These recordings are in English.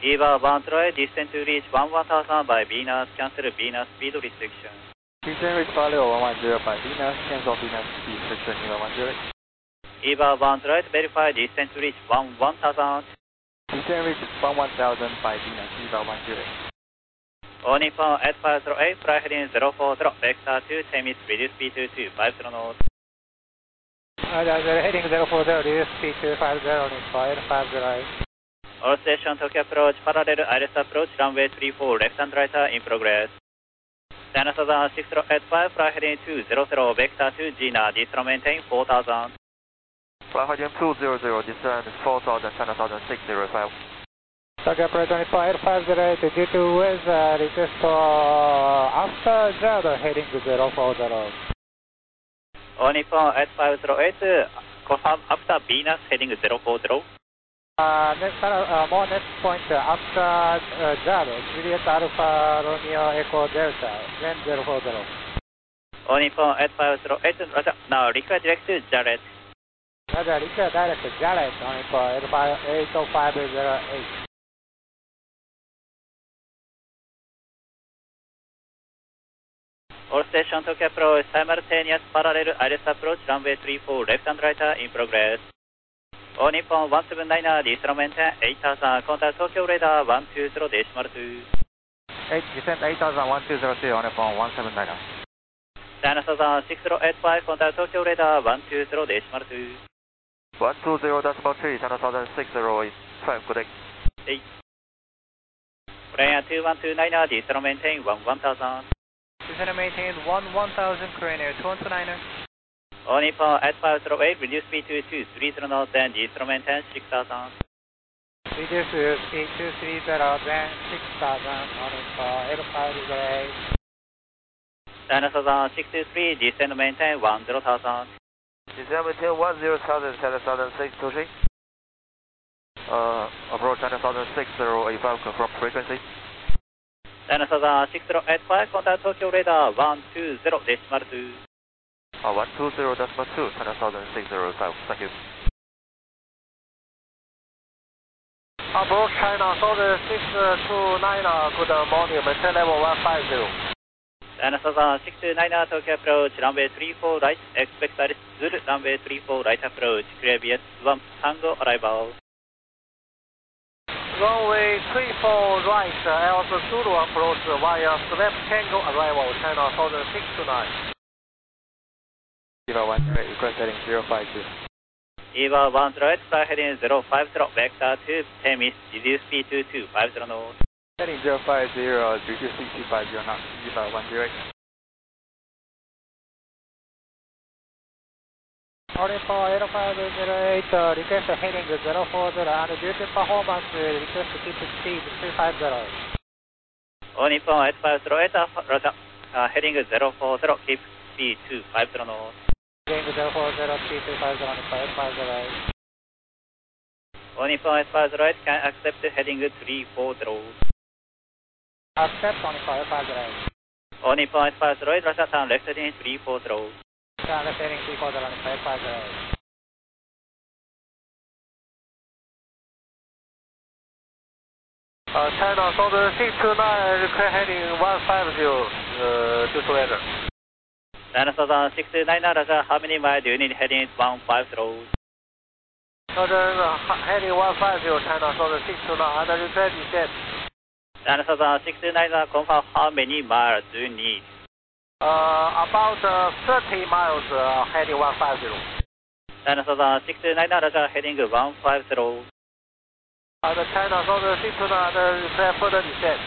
EVA 108, descend to reach 1000 by Venus, cancel Venus speed restriction. Descend reach value 110 by Venus, cancel Venus speed restriction, EVA 108. EVA 108, verify descend to reach 1000. Descend reach 1000 by Venus, EVA 108. All Nippon at 508, fly heading 040, vector 2, Temis, reduce speed to 250 knots. Heading 040, reduce speed to 50, Nippon 508. All station Tokyo approach, parallel ILS approach, runway 34, left and right in progress. China Southern 6085, fly heading 200, vector 2, Gina, descend maintain 4000. Fly heading 200, descend 4000, China Southern 605. Tokyo approach on Nippon 508, due to weather, request for after JAD heading 040. All Nippon at 508, confirm after Venus heading 040. More next point after JAD, Juliet Alpha Romeo Echo Delta, then 040. All Nippon at 508, Roger. Now request direct to Jarrett. Roger, request direct to Jarrett on Nippon 80508. All station Tokyo approach, simultaneous parallel ILS approach, runway 34, left and right in progress. All Nippon 179, descend maintain 8000, contact Tokyo radar 120.2. 8, descend 8000, 1202 on Nippon 179. China Southern 6085, contact Tokyo radar 120.2. 120.3, China Southern 6085, good day. 8. Korean 2129, descend maintain 1000. Descend maintain 1000, Korean Air 2129er. All Nippon at 508, reduce speed to 230 knots, then descend maintain 6000. Reduce speed 230, then 6000 on Nippon 858. China Southern 623, descend maintain 10,000. Descend maintain 10,000, China Southern 623. Approach China Southern 6085, confirm frequency. China Southern 6085, contact Tokyo radar 120.2. 120.2, China Southern 605, thank you. Approach China Southern 629, good morning, maintain level 150. China Southern 629, Tokyo approach, runway 34 right, expect ILS Zulu, runway 34 right approach, clear BS 1 Tango arrival. Runway 34 right, Alpha Zulu approach via SWAP Tango arrival, China Southern 629. EVA 108, request heading 050. EVA 108, fly heading 050, vector 2, Temis, reduce speed to 250 knots. Heading 050, reduce speed 250 knots, EVA 108. Nippon 8508, request heading 040, and due to performance, request keep speed 250. All Nippon 8508, Roger. Heading 040, keep speed 250 knots. Heading 040, speed 250, Nippon 8508. All Nippon 8508, can accept heading 340. Accept on Nippon 8508. All Nippon 8508, Roger, turn left heading 340. Turn left heading 340 on Nippon 8508. China Southern 629, request heading 150, due to weather. China Southern 629, Roger, how many miles do you need heading 150? Southern heading 150, China Southern 629, and request descent. China Southern 629, confirm how many miles do you need? About 30 miles, heading 150. China Southern 629, Roger, heading 150. And China Southern 629, request further descent.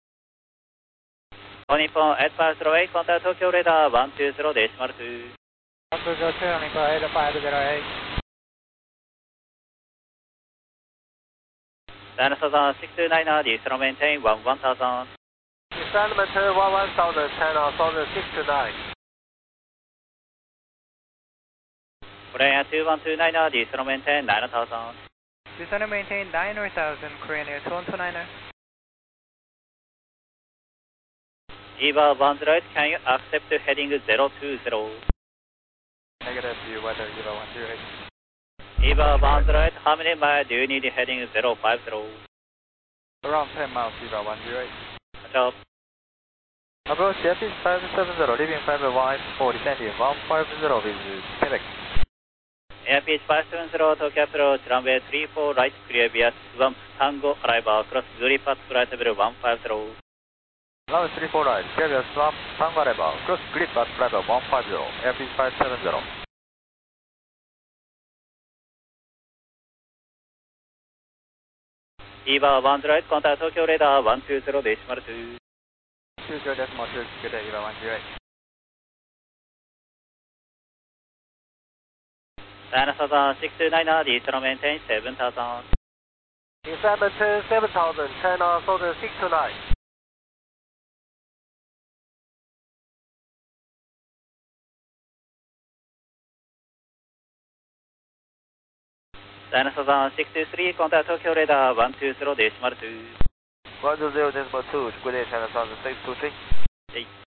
All Nippon 8508, contact Tokyo radar 120.2. 120, Nippon 8508. China Southern 629, descend maintain 1000. Descend maintain 1000, China Southern 629. Korean 2129, descend maintain 9000. Descend maintain 9000, Korean Air 2129er. EVA 108, can you accept heading 020? Negative, view weather, EVA 108. EVA 108, how many miles do you need heading 050? Around 10 miles, Viva 108. Roger. Approach Airfield 570, leaving 514, descending 150 with Quebec. Airfield 570, Tokyo approach, runway 34, right, clear via Swamp Tango, arrival across Zuri Path, flight level 150. Runway 34 right, clear via Swamp Tango, arrival, cross Grid Path, flight level 150, Airfield 570. Eva 108, contact Tokyo radar 120.2. 20.2, good day, Viva 108. China Southern 629, diesel maintain 7000. Descend maintain 7000, China Southern 629. China Southern 623, contact Tokyo radar 120.2. 120.2, good day, China Southern 623. Hey.